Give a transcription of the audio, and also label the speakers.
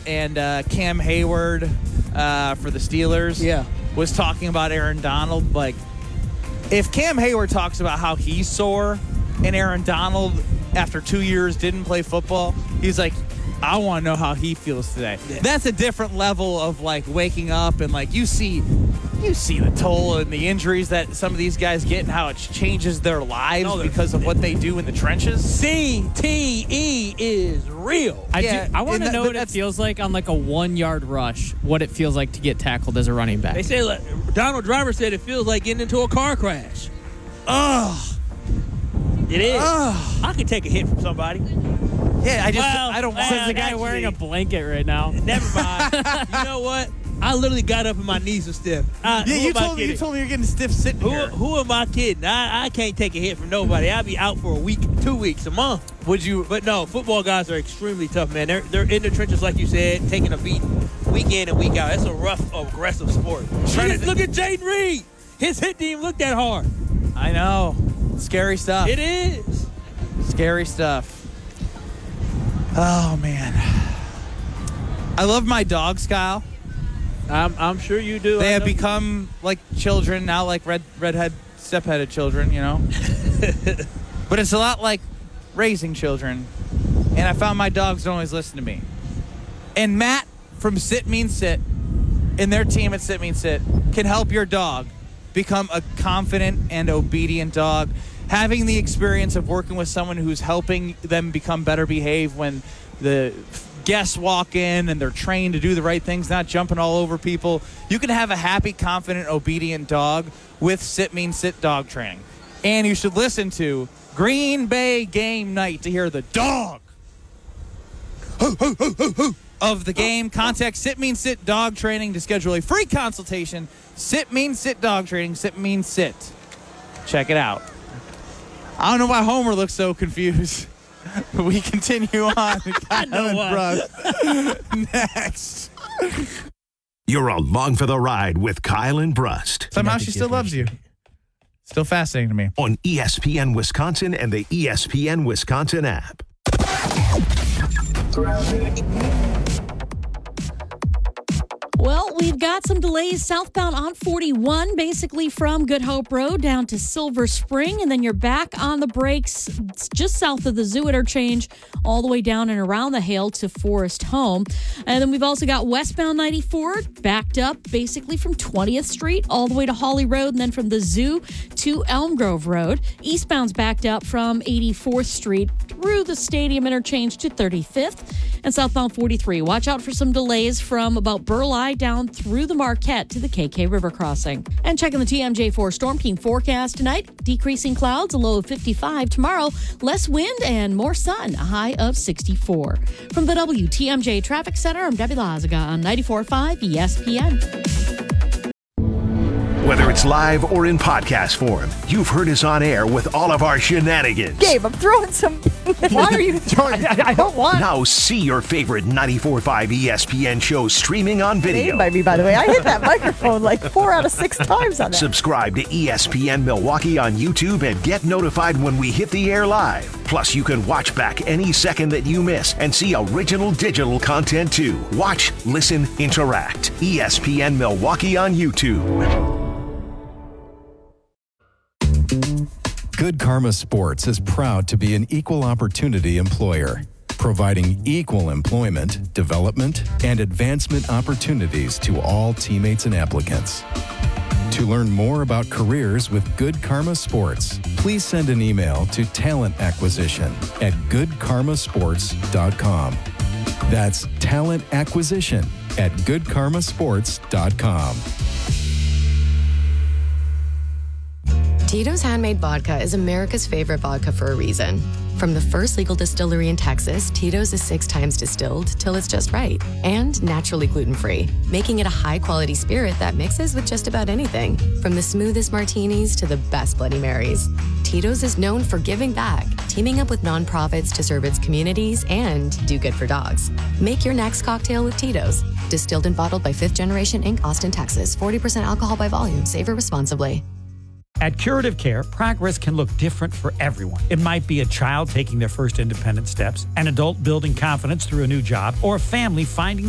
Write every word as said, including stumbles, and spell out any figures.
Speaker 1: and uh, Cam Hayward uh, for the Steelers
Speaker 2: yeah.
Speaker 1: was talking about Aaron Donald. Like, if Cam Hayward talks about how he's sore and Aaron Donald, after two years, didn't play football, he's like, I want to know how he feels today. Yeah. That's a different level of, like, waking up and, like, you see you see the toll and the injuries that some of these guys get and how it changes their lives no, because of what they do in the trenches.
Speaker 2: C T E is real.
Speaker 3: I,
Speaker 1: yeah,
Speaker 3: do, I want to
Speaker 1: that,
Speaker 3: know what it feels like on, like, a one-yard rush, what it feels like to get tackled as a running back.
Speaker 2: They say, like, Donald Driver said it feels like getting into a car crash. Ugh. It is. Ugh. I could take a hit from somebody.
Speaker 1: Yeah, I just,
Speaker 2: well,
Speaker 1: I don't want
Speaker 3: Says the guy
Speaker 2: actually,
Speaker 3: wearing a blanket right now.
Speaker 2: Never mind. You know what? I literally got up and my knees were stiff. I,
Speaker 1: yeah, you told, me, you told me you're getting stiff sitting
Speaker 2: who,
Speaker 1: here.
Speaker 2: Who am I kidding? I, I can't take a hit from nobody. I'll be out for a week, two weeks, a month.
Speaker 1: Would you?
Speaker 2: But no, football guys are extremely tough, man. They're they're in the trenches, like you said, taking a beating week in and week out. It's a rough, aggressive sport. Just look at Jaden Reed. His hit didn't even look that hard.
Speaker 1: I know. Scary stuff.
Speaker 2: It is.
Speaker 1: Scary stuff. Oh, man. I love my dogs, Kyle.
Speaker 2: I'm, I'm sure you do.
Speaker 1: They
Speaker 2: I
Speaker 1: have
Speaker 2: know.
Speaker 1: become like children now, like red, redhead, step-headed children, you know. But it's a lot like raising children. And I found my dogs don't always listen to me. And Matt from Sit Means Sit and their team at Sit Means Sit can help your dog become a confident and obedient dog. Having the experience of working with someone who's helping them become better behaved when the guests walk in and they're trained to do the right things, not jumping all over people. You can have a happy, confident, obedient dog with Sit Means Sit dog training. And you should listen to Green Bay Game Night to hear the dog of the game. Contact Sit Means Sit dog training to schedule a free consultation. Sit Means Sit dog training. Sit Means Sit. Check it out. I don't know why Homer looks so confused. We continue on.
Speaker 2: I know
Speaker 1: why. Next.
Speaker 4: You're along for the ride with Kyle and Brust.
Speaker 1: Somehow she still loves you. Still fascinating to me.
Speaker 4: On E S P N Wisconsin and the E S P N Wisconsin app.
Speaker 5: Well, we've got some delays southbound on forty-one, basically from Good Hope Road down to Silver Spring, and then you're back on the brakes just south of the Zoo interchange, all the way down and around the Hale to Forest Home. And then we've also got westbound ninety-four backed up basically from twentieth Street all the way to Hawley Road, and then from the Zoo to Elm Grove Road. Eastbound's backed up from eighty-fourth Street through the Stadium interchange to thirty-fifth. And southbound forty-three, watch out for some delays from about Burleigh down through the Marquette to the K K River crossing. And checking the T M J four Storm Team forecast tonight, decreasing clouds, a low of fifty-five. Tomorrow, less wind and more sun, a high of sixty-four. From the W T M J Traffic Center, I'm Debbie Lazaga on ninety-four point five E S P N.
Speaker 4: Whether it's live or in podcast form, you've heard us on air with all of our shenanigans.
Speaker 6: Gabe, I'm throwing some... Why are you throwing... I, I don't want...
Speaker 4: Now see your favorite ninety-four point five E S P N shows streaming on video.
Speaker 6: By me, by the way. I hit that microphone like four out of six times on that.
Speaker 4: Subscribe to E S P N Milwaukee on YouTube and get notified when we hit the air live. Plus, you can watch back any second that you miss and see original digital content too. Watch, listen, interact. E S P N Milwaukee on YouTube.
Speaker 7: Good Karma Sports is proud to be an equal opportunity employer, providing equal employment, development, and advancement opportunities to all teammates and applicants. To learn more about careers with Good Karma Sports, please send an email to talent acquisition at good karma sports dot com. That's talent acquisition at good karma sports dot com.
Speaker 8: Tito's Handmade Vodka is America's favorite vodka for a reason. From the first legal distillery in Texas, Tito's is six times distilled till it's just right and naturally gluten-free, making it a high-quality spirit that mixes with just about anything, from the smoothest martinis to the best Bloody Marys. Tito's is known for giving back, teaming up with nonprofits to serve its communities and do good for dogs. Make your next cocktail with Tito's. Distilled and bottled by Fifth Generation Incorporated, Austin, Texas. forty percent alcohol by volume. Savor responsibly.
Speaker 9: At Curative Care, progress can look different for everyone. It might be a child taking their first independent steps, an adult building confidence through a new job, or a family finding